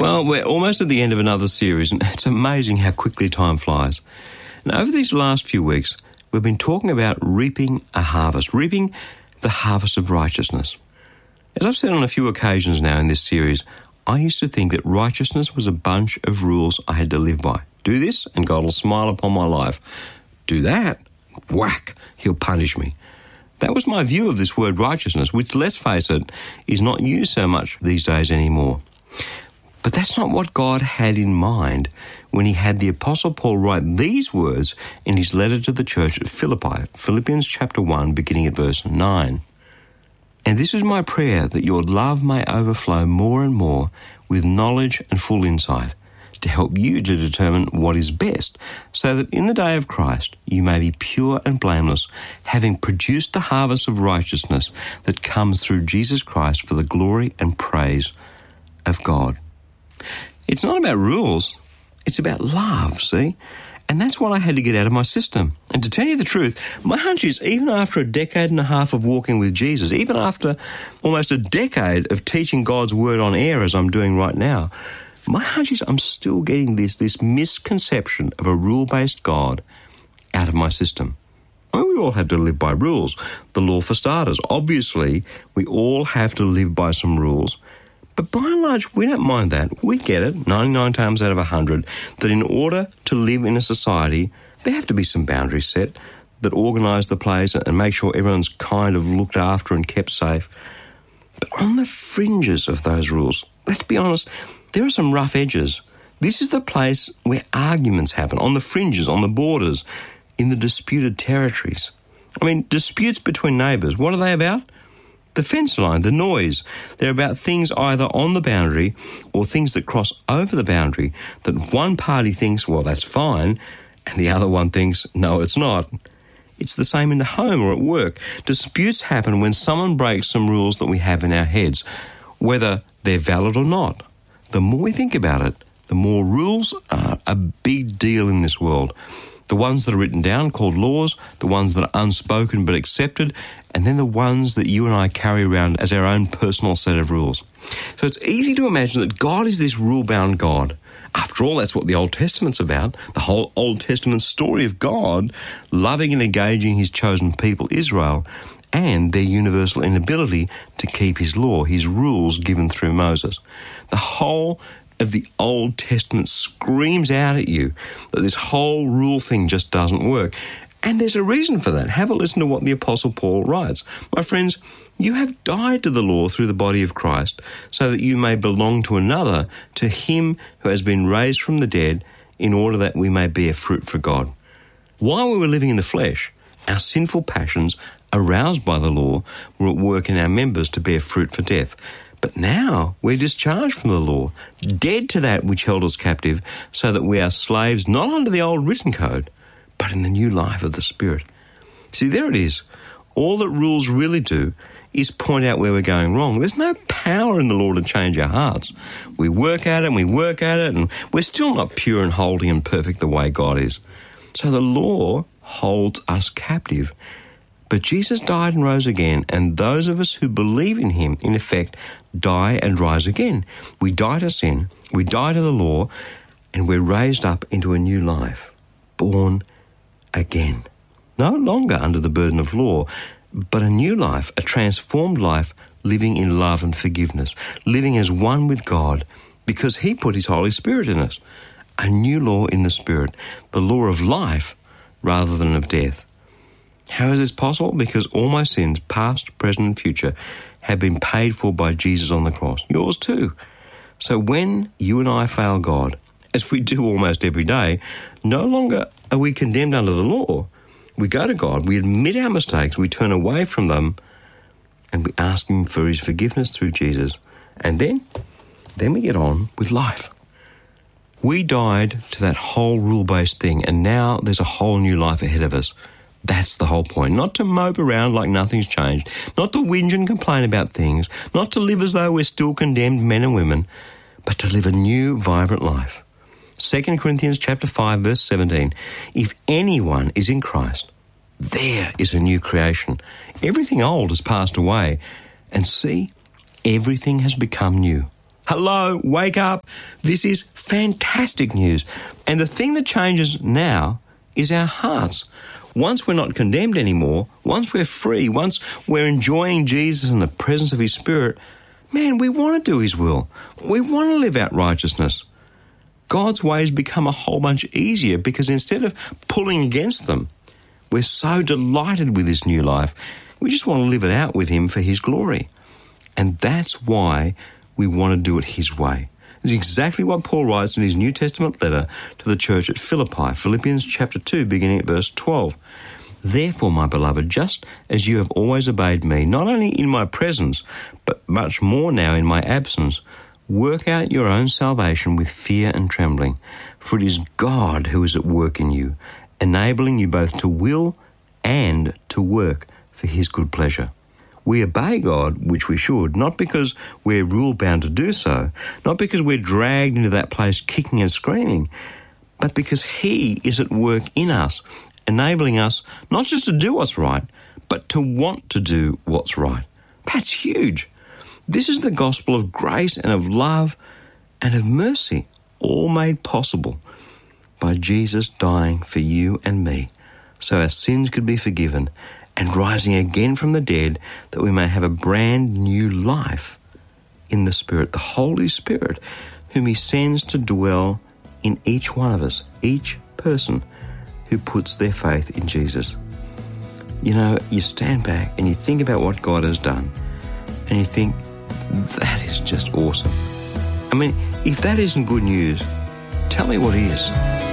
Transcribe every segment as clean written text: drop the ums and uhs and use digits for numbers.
Well, we're almost at the end of another series, and it's amazing how quickly time flies. And over these last few weeks, we've been talking about reaping a harvest, reaping the harvest of righteousness. As I've said on a few occasions now in this series, I used to think that righteousness was a bunch of rules I had to live by. Do this, and God will smile upon my life. Do that, whack, he'll punish me. That was my view of this word righteousness, which, let's face it, is not used so much these days anymore. But that's not what God had in mind when he had the Apostle Paul write these words in his letter to the church at Philippi, Philippians chapter 1, beginning at verse 9. And this is my prayer, that your love may overflow more and more with knowledge and full insight, to help you to determine what is best, so that in the day of Christ you may be pure and blameless, having produced the harvest of righteousness that comes through Jesus Christ for the glory and praise of God. It's not about rules, it's about love, see? And that's what I had to get out of my system. And to tell you the truth, my hunch is even after a decade and a half of walking with Jesus, even after almost a decade of teaching God's word on air as I'm doing right now, my hunch is I'm still getting this misconception of a rule-based God out of my system. I mean, we all have to live by rules. The law for starters. Obviously, we all have to live by some rules. But by and large, we don't mind that. We get it, 99 times out of 100, that in order to live in a society, there have to be some boundaries set that organise the place and make sure everyone's kind of looked after and kept safe. But on the fringes of those rules, let's be honest, there are some rough edges. This is the place where arguments happen, on the fringes, on the borders, in the disputed territories. I mean, disputes between neighbours, what are they about? The fence line, the noise. They're about things either on the boundary or things that cross over the boundary that one party thinks, well, that's fine, and the other one thinks, no, it's not. It's the same in the home or at work. Disputes happen when someone breaks some rules that we have in our heads, whether they're valid or not. The more we think about it, the more rules are a big deal in this world. The ones that are written down, called laws, the ones that are unspoken but accepted, and then the ones that you and I carry around as our own personal set of rules. So it's easy to imagine that God is this rule-bound God. After all, that's what the Old Testament's about, the whole Old Testament story of God loving and engaging his chosen people, Israel, and their universal inability to keep his law, his rules given through Moses. The whole of the Old Testament screams out at you that this whole rule thing just doesn't work. And there's a reason for that. Have a listen to what the Apostle Paul writes. My friends, you have died to the law through the body of Christ, so that you may belong to another, to him who has been raised from the dead, in order that we may bear fruit for God. While we were living in the flesh, our sinful passions, aroused by the law, were at work in our members to bear fruit for death. But now we're discharged from the law, dead to that which held us captive, so that we are slaves not under the old written code, but in the new life of the Spirit. See, there it is. All that rules really do is point out where we're going wrong. There's no power in the law to change our hearts. We work at it and we work at it, and we're still not pure and holy and perfect the way God is. So the law holds us captive. But Jesus died and rose again, and those of us who believe in him, in effect, die and rise again. We die to sin, we die to the law, and we're raised up into a new life, born again. No longer under the burden of law, but a new life, a transformed life, living in love and forgiveness, living as one with God, because he put his Holy Spirit in us. A new law in the Spirit, the law of life rather than of death. How is this possible? Because all my sins, past, present, and future, have been paid for by Jesus on the cross. Yours too. So when you and I fail God, as we do almost every day, no longer are we condemned under the law. We go to God, we admit our mistakes, we turn away from them, and we ask him for his forgiveness through Jesus. And then we get on with life. We died to that whole rule-based thing, and now there's a whole new life ahead of us. That's the whole point. Not to mope around like nothing's changed, not to whinge and complain about things, not to live as though we're still condemned men and women, but to live a new, vibrant life. 2 Corinthians chapter 5, verse 17, if anyone is in Christ, there is a new creation. Everything old has passed away, and see, everything has become new. Hello, wake up. This is fantastic news. And the thing that changes now is our hearts. Once we're not condemned anymore, once we're free, once we're enjoying Jesus and the presence of His Spirit, man, we want to do His will. We want to live out righteousness. God's ways become a whole bunch easier because instead of pulling against them, we're so delighted with this new life. We just want to live it out with Him for His glory. And that's why we want to do it His way. It's exactly what Paul writes in his New Testament letter to the church at Philippi, Philippians chapter 2, beginning at verse 12. Therefore, my beloved, just as you have always obeyed me, not only in my presence, but much more now in my absence, work out your own salvation with fear and trembling, for it is God who is at work in you, enabling you both to will and to work for His good pleasure. We obey God, which we should, not because we're rule-bound to do so, not because we're dragged into that place kicking and screaming, but because He is at work in us, enabling us not just to do what's right, but to want to do what's right. That's huge. This is the gospel of grace and of love and of mercy, all made possible by Jesus dying for you and me, so our sins could be forgiven and rising again from the dead, that we may have a brand new life in the Spirit, the Holy Spirit, whom He sends to dwell in each one of us, each person who puts their faith in Jesus. You know, you stand back and you think about what God has done, and you think, that is just awesome. I mean, if that isn't good news, tell me what is.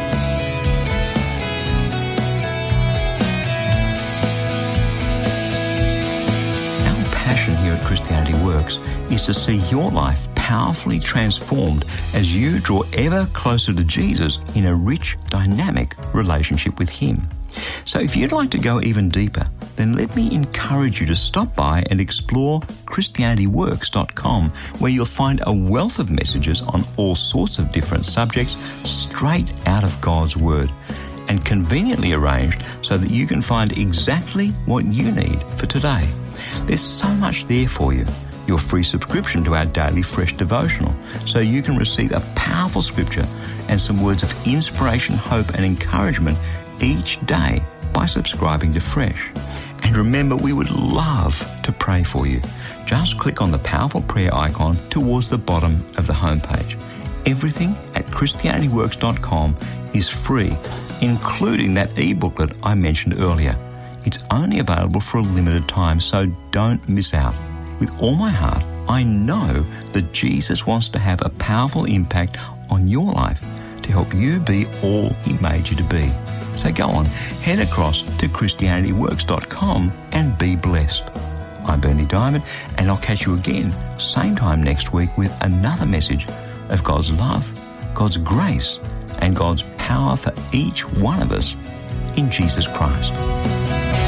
Here at Christianity Works is to see your life powerfully transformed as you draw ever closer to Jesus in a rich, dynamic relationship with Him. So if you'd like to go even deeper, then let me encourage you to stop by and explore ChristianityWorks.com, where you'll find a wealth of messages on all sorts of different subjects straight out of God's Word, and conveniently arranged so that you can find exactly what you need for today. There's so much there for you. Your free subscription to our daily Fresh devotional, so you can receive a powerful scripture and some words of inspiration, hope and encouragement each day by subscribing to Fresh. And remember, we would love to pray for you. Just click on the powerful prayer icon towards the bottom of the homepage. Everything at ChristianityWorks.com is free, including that e-booklet I mentioned earlier. It's only available for a limited time, so don't miss out. With all my heart, I know that Jesus wants to have a powerful impact on your life to help you be all He made you to be. So go on, head across to ChristianityWorks.com and be blessed. I'm Berni Dymet, and I'll catch you again same time next week with another message of God's love, God's grace, and God's power for each one of us in Jesus Christ.